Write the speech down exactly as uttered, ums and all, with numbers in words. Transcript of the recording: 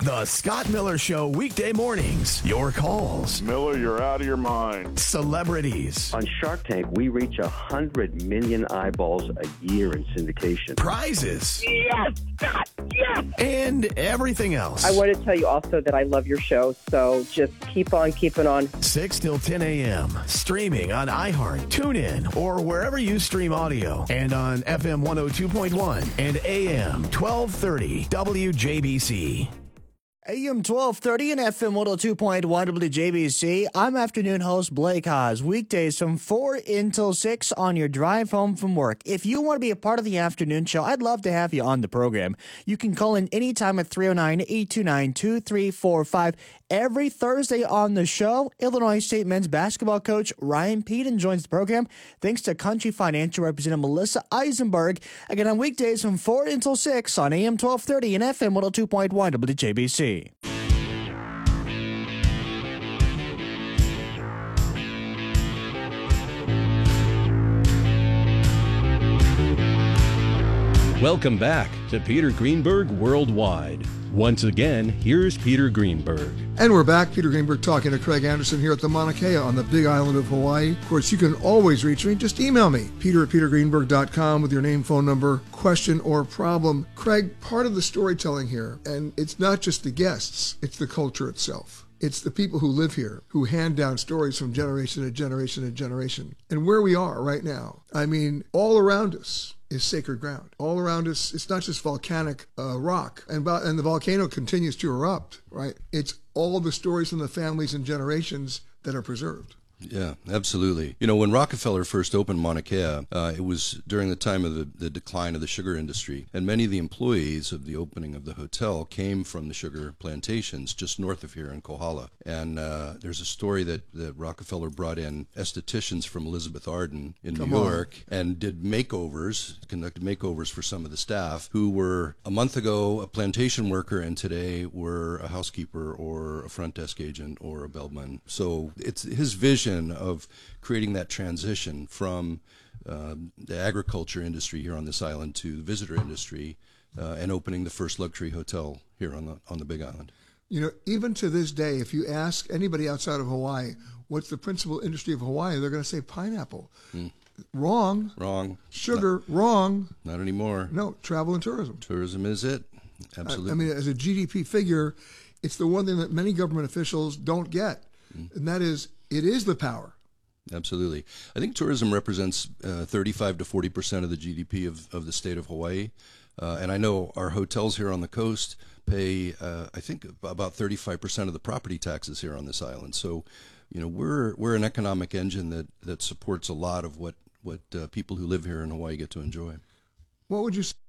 The Scott Miller Show, weekday mornings. Your calls. Miller, you're out of your mind. Celebrities. On Shark Tank, we reach one hundred million eyeballs a year in syndication. Prizes. Yes, Scott, yes! And everything else. I want to tell you also that I love your show, so just keep on keeping on. six till ten a.m. Streaming on iHeart, TuneIn, or wherever you stream audio. And on F M one oh two point one and A M twelve thirty W J B C. A M twelve thirty and F M one oh two point one W J B C. I'm afternoon host Blake Haas. Weekdays from four until six on your drive home from work. If you want to be a part of the afternoon show, I'd love to have you on the program. You can call in anytime at three oh nine, eight two nine, two three four five. Every Thursday on the show, Illinois State men's basketball coach Ryan Peden joins the program. Thanks to Country Financial Representative Melissa Eisenberg. Again, on weekdays from four until six on A M twelve thirty and F M one oh two point one W J B C. Welcome back to Peter Greenberg Worldwide. Once again, here's Peter Greenberg. And we're back. Peter Greenberg talking to Craig Anderson here at the Mauna Kea on the Big Island of Hawaii. Of course, you can always reach me. Just email me, peter at peter greenberg dot com with your name, phone number, question, or problem. Craig, part of the storytelling here, and it's not just the guests, it's the culture itself. It's the people who live here who hand down stories from generation to generation to generation. And where we are right now, I mean, all around us is sacred ground. All around us, it's not just volcanic uh, rock, and, and the volcano continues to erupt, right? It's all the stories from the families and generations that are preserved. Yeah, absolutely. You know, when Rockefeller first opened Mauna Kea, uh, it was during the time of the, the decline of the sugar industry, and many of the employees of the opening of the hotel came from the sugar plantations just north of here in Kohala. And uh, there's a story that, that Rockefeller brought in estheticians from Elizabeth Arden in Come New on. York and did makeovers, conducted makeovers for some of the staff who were a month ago a plantation worker and today were a housekeeper or a front desk agent or a bellman. So it's his vision of creating that transition from uh, the agriculture industry here on this island to the visitor industry uh, and opening the first luxury hotel here on the on the Big Island. You know, even to this day, if you ask anybody outside of Hawaii, what's the principal industry of Hawaii, they're going to say pineapple. Mm. Wrong. Wrong. Sugar, not, wrong. Not anymore. No, travel and tourism. Tourism is it. Absolutely. I, I mean, as a G D P figure, it's the one thing that many government officials don't get, mm. and that is it is the power. Absolutely. I think tourism represents uh, thirty-five to forty percent of the G D P of, of the state of Hawaii. Uh, and I know our hotels here on the coast pay, uh, I think, about thirty-five percent of the property taxes here on this island. So, you know, we're we're an economic engine that, that supports a lot of what, what uh, people who live here in Hawaii get to enjoy. What would you say